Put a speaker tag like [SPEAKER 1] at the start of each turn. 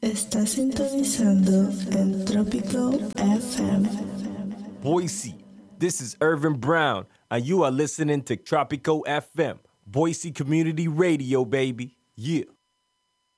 [SPEAKER 1] Está sintonizando en Tropical FM.
[SPEAKER 2] Boise, this is Irvin Brown, and you are listening to Tropico FM, Boise Community Radio, baby. Yeah.